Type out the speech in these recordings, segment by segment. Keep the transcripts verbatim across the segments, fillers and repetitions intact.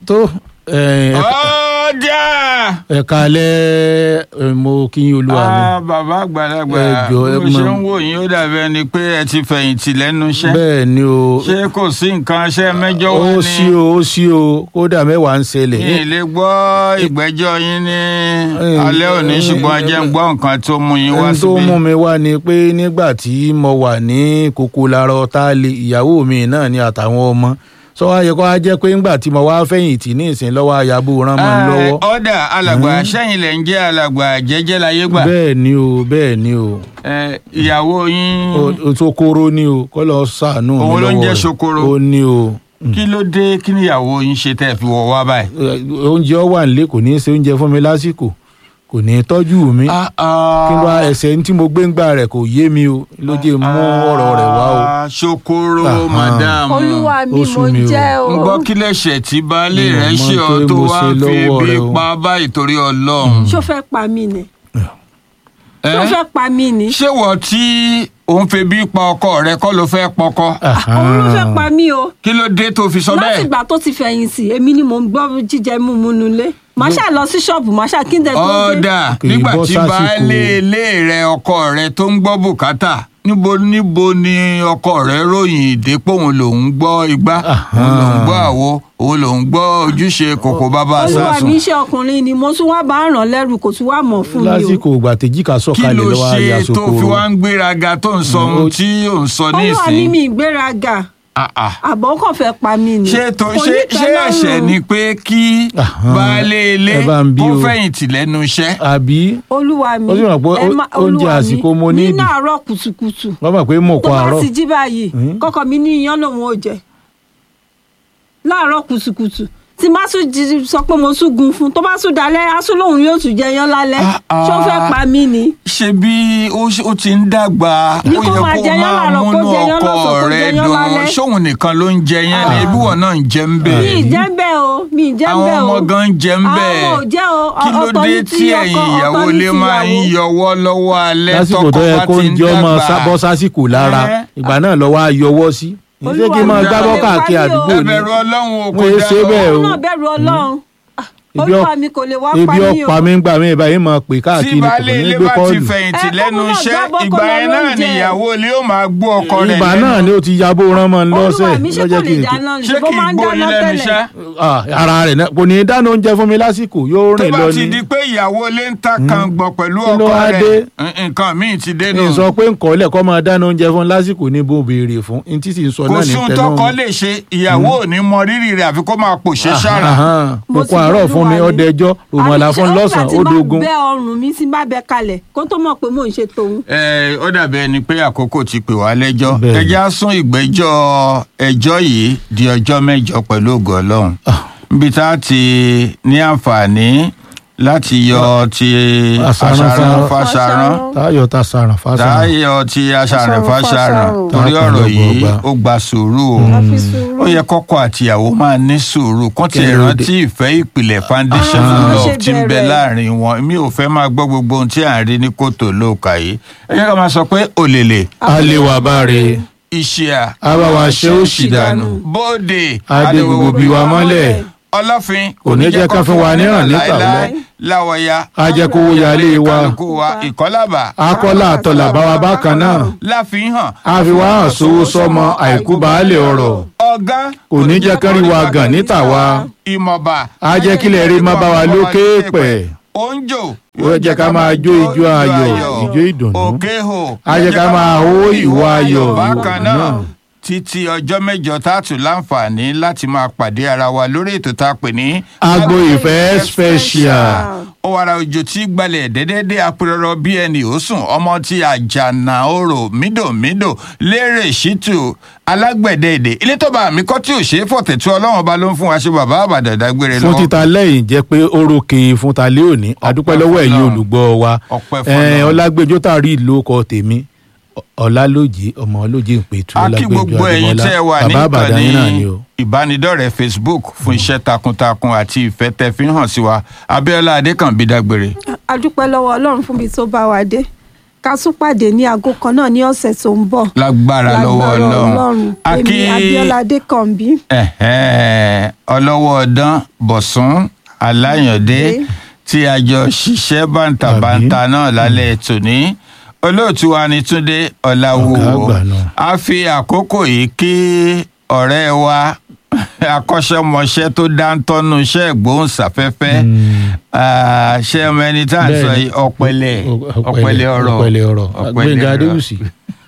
tó ọjà. ẹ kálẹ́ mo kí yín olúwa mi. bàbá àgbàlagbà ẹjọ ẹ mo ṣe ń wò yín ó dàbí ẹni pé ẹ ti fẹ̀yìntì lẹ́nu iṣẹ́. bẹ́ẹ̀ ni o. ṣé kò sí nǹkan ṣẹ́ mẹ́jọ wá ní. ó sí o ó sí o kódà mẹ́wàá ń ṣẹlẹ̀. mi ì lè gbọ́ ìgbẹ́jọ́ yín ní alẹ́ òní ṣùgbọ́n ẹ jẹ́ ń gbọ́ nǹkan tó mú yín wá síbí. tó mú mi wá ni pé nígbà tí mo wà ní kókó lára ọ̀tá lè ìyàwó mi náà ni àtàwọn ọmọ sọ wá yẹ kó wá jẹ́ pé ńgbà tí mo wá fẹ̀yìntì ní ìsìn lọ́wọ́ ayabo rán mọ́ ń lọ́wọ́. ọ̀dà alàgbà sẹ́yìn lẹ̀ ń jẹ́ alàgbà jẹ́jẹ́ láyé gbà. bẹ́ẹ̀ ni o bẹ́ẹ̀ ni o. ìyàwó yín. o sokoro ni o kọ́ lọ ṣàánú mi lọ́wọ́ rẹ̀. òun ló ń jẹ́ sokoro. o ní o. kí ló dé kí ni ìyàwó yín ṣe tẹ́ fi wọ̀ wá báyìí. oúnjẹ wà nílé kò ní í ṣe oúnjẹ fún mi lásìkò kò ní í tọ́jú mi kí ló ẹsẹ̀ tí mo gbé ń gbà rẹ̀ kò yé mi o ló jẹ́ mú ọ̀rọ̀ rẹ̀ wá o. ṣokoro madam olúwa mi mo jẹ́ o. ń gbọ́ kí lẹ̀ṣẹ̀ tí baálé rẹ̀ ṣe ọ́ tó wá fi bí pa báyìí torí ọlọ́run. ṣó fẹ́ pa mí ni ṣó fẹ́ pa mí ni. ṣé wọ́n tí òun fi bí pa ọkọ rẹ kọ́ ló fẹ́ pọkọ. òun ló fẹ́ pa mí o. kí ló dé tó fi sọ bẹ́ẹ̀. láti ìgbà tó ti fẹ̀yìntì èmi ni mò ń gbọ́ jíjẹ mímu nulẹ̀ màá ṣáà lọ sí ṣọ́ọ̀bù màá ṣáà kí n dẹ̀ tó dé. ọ̀dà nígbà tí baálé ilé rẹ ọkọ rẹ tó ń gbọ́ bùkátà níbo níbo ni ọkọ rẹ ròyìn ìdépò òun lòún gbọ́ igbá òun lòún gbọ́ àwo òun lòún gbọ́ ojúṣe kòkó bàbá sásùn. olúwa mi iṣẹ́ ọkùnrin ni mo tún wá bá ràn lẹ́rù kò tún wá mọ̀ fún mi o. lásìkò ìgbà tèjìká sọ̀kalẹ̀ lọ́wọ́ ayé àsokoro. kí ló ṣe tó fi wá ń gbéraga tó ń sọ ohun tí ò ń sọ nísìnyí. olúwa mi mi ìgbéraga àbọ̀ kàn fẹ́ pa mí ni. ṣé tó ṣe ṣé ẹ̀ṣẹ̀ ni pé kí baálé ilé kó fẹ̀yìntì lẹ́nu iṣẹ́. àbí olúwa mi ó sì mọ̀ pé oúnjẹ àsìkò mo ní ìdí. nínú àárọ̀ kùtùkùtù wọ́n mọ̀ pé mò ń kọ́ àárọ̀. tó bá ti jí báyìí kọ́kọ́ mi ní iyán lòun ò jẹ láàárọ̀ kùtùkùtù tí má tún sọ pé mo tún gun fún tó bá tún dalẹ̀ aṣọ lòun yóò tún jẹ yán lálẹ́ ṣó fẹ́ pa mí ni. ṣe bí ó ti ń dàgbà ó yẹ kó máa múnú ọkọ rẹ dùn ṣóun nìkan ló ń jẹ yẹn ni ebi wọn náà ń jẹ ń bẹ. mi ì jẹ́ ń bẹ́ o mi ì jẹ́ ń bẹ́ o àwọn ọmọ gan ń jẹ ń bẹ àwọn ò jẹ́ o kí ló dé tí ẹ̀yin ìyàwó lè máa ń yọwọ́ lọ́wọ́ alẹ́ tọkọ bá ti ń dàgbà. lásìkò tó yẹ kó ń jẹ́ ọmọ bọ́ sásìkò lára ìgbà náà lọ́wọ́ ayọwọ́ sí ṣé kí n máa gbábọ́ káàkiri àdúgbò ni ẹbẹ̀rù ọlọ́run ò kò wọ́n ṣe bẹ́ẹ̀ o. òun náà bẹ̀rù ọlọ́run olúwa mi kò lè wá pa mí o. ebi ọ̀pá mi ń gbà mí báyìí máa pè káàkiri kò ní gbé kọ́ọ̀lù. tí baálé ilé bá ti fẹ̀yìntì lẹ́nu iṣẹ́ ìgbà yẹn náà ni ìyàwó ilé ó máa gbọ́ ọkọ rẹ̀ lẹ́nu. ìgbà náà ni ó ti yabó rán mọ́ lọ́sẹ̀ olúwa mi ṣé kò lè dáná ṣé kì í gbóyin lẹ́nu iṣẹ́. ara rẹ̀ náà kò ní dáná oúnjẹ fún mi lásìkò yóò rìn lọ ni. tó bá ti di pé ìyàwó ilé ń ta kan gbọ̀ pẹ̀lú ọkọ rẹ̀ nǹkan míì ti dé nù. ní sọ pé nkọ́lẹ̀ kọ́ máa dáná oúnjẹ fún lásìkò ní bó béèrè fún ní tí sì ń sọ náà ní tẹnu. kò sún tọkọ lè ṣe ìyàwó ò ní mọ rírì rẹ̀ àfi kó máa pòṣe sára. mo kọ àárọ̀ fún mi ọdẹjọ́ òmùọ̀lá fún lọ́sàn-án ó dogun. àbíṣe ọgbà tí máa bẹ ọrùn mi tí máa bẹ kalẹ̀ kó tó mọ̀ pé mò ń ṣe tòun. ẹ ó dàbí ẹni pé àkókò ti pè wá lẹ́jọ́ ẹjẹ́ á sún ìgbẹ́jọ́ ẹjọ́ yìí di ọjọ́ mẹ́jọ pẹ̀lú ògo Ọlọ́run níbi tá a ti ní àǹfààní láti yọ ti aṣàrán fàṣàrán táyọ̀ ta ṣàrán fàṣàrán táyọ̀ ti aṣàrán fàṣàrán torí ọ̀rọ̀ yìí ó gba sùúrù o ó yẹ kọ́kọ́ àtìyàwó máa ní sùúrù kán ti rántí ìfẹ́ ìpìlẹ̀ foundation love tí ń bẹ láàrin wọn mi ò fẹ́ máa gbọ́ gbogbo ohun tí à ń rí ní kòtò lóòkà yìí ẹ yẹ ká máa sọ pé òlèlè àlewà bá rè iṣẹ́ à àbáwá ṣe ó sì dànù bóde adégbogbo bí wa mọ́lẹ̀ ọlọ́fin kò ní jẹ́ ká fún wa níhàn níta wọlé láwọ̀ya ajẹ́kówó yálé wa ìkọ́lábà akọ́lá àtọ̀là bá wa bákan náà láfihàn àfiwá hàn sówó sọmọ àìkú baálé ọ̀rọ̀ ọ̀gá kò ní jẹ́ kárí wa gàn níta wa ìmọ̀ba ajẹ́kílẹ̀ rí má bá wa lókè pẹ̀ oúnjò ó jẹ́ ká máa jó ijó ayọ̀ ijó ìdùnnú òkèhò á jẹ́ ká máa hó ìwà ayọ̀ bákan náà títí ọjọ́ mẹ́jọ tá a tún láǹfààní láti máa pàdé ara wa lórí ètò tá a pè ní. Agbo Ìfẹ́ special. ó wàrà òjò tí gbalẹ̀ dẹ́dẹ́dẹ́ apẹ̀rọ̀rọ̀ bí ẹni ó sùn ọmọ tí àjànà orò mídòmídò lérè ṣítù alágbẹ̀dẹ èdè ilé tó bá mi kọ́ tí ò ṣe é fọ̀tẹ̀tù ọlọ́run ọba ló ń fún wa ṣe bàbá àbàdàn dágbére lọ́wọ́. fún títa lẹ́yìn jẹ́ pé ó rókè fún ta lé òní adúpẹ́ lọ́wọ́ ẹ̀yin olùgbọ́ wa ọlágbèjọ́ tá a rí ìlú ọkọ̀ tèmi ọlálójì ọmọ olójì ń pè tú lágbèjọ́ gbogbo ẹ̀yin tẹ́ wà ní ìkànnì ìbánidọ́rẹ̀ẹ́ Facebook fún iṣẹ́ takuntakun àti ìfẹ́ tẹ́ fi hàn sí wa Abíọ́lá Adékànbí dágbére. a dúpẹ́ lọ́wọ́ Ọlọ́run fún mi tó bá wa dé ká tún pàdé ní aago kan náà ní ọ̀sẹ̀ tó ń bọ̀. lágbára lọ́wọ́ Ọlọ́run èmi Abíọ́lá Adékànbí. ọlọ́wọ́ ọdán Bọ̀sún Aláyàndé tí a jọ ṣiṣẹ́ bàǹtàbàǹtà náà lálẹ́ tòní. olóòtú wa ni Túndé Ọláwúwo. a fi àkókò yìí kí ọ̀rẹ́ wa akọ́ṣẹ́mọṣẹ́ tó dáńtọ́nu iṣẹ́ ìgbóhùnsáfẹ́fẹ́ ṣé ọmọ ẹni tá à ń sọ yìí ọ̀pẹ̀lẹ̀ ọ̀pẹ̀lẹ̀ ọ̀rọ̀ ọ̀pẹ̀lẹ̀ ọ̀rọ̀ Gbẹ́ngà Adéwùsì.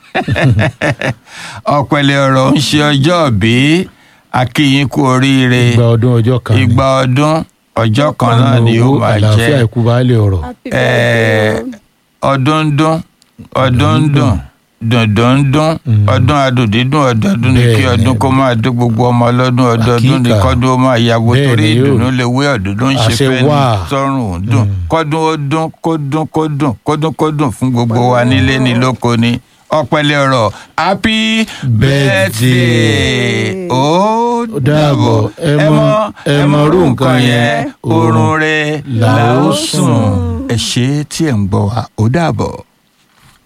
ọ̀pẹ̀lẹ̀ ọ̀rọ̀ ń ṣe ọjọ́ bí akíyín kú oríire ìgbà ọdún ọjọ́ kan ìgbà ọdún ọjọ́ kan náà ni ó máa jẹ́ àlàáfíà ikú baálẹ̀ ọ̀rọ̀. ọdún ń dún ọdún ń dùn dùndùn ń dún ọdún adùn dídùn ọdọọdún ni kí ọdún kó máa dún gbogbo ọmọ ọlọ́dún ọdọọdún ni kọ́dún ó máa yàgò torí ìdùnnú lè wé ọ̀dúndún ṣe fẹ́ ní sọ́run dùn kọ́dún ó dún kó dún kó dùn kọ́dún kó dùn fún gbogbo wa nílé ní lóko ni ọ̀pẹ̀lẹ̀ ọ̀rọ̀ happy birthday ó dàbọ̀ ẹ mọ rú nǹkan yẹn oorun rẹ̀ là ó sùn ẹ ṣé tí ẹ ń gbọ́ wa ó dàbọ̀.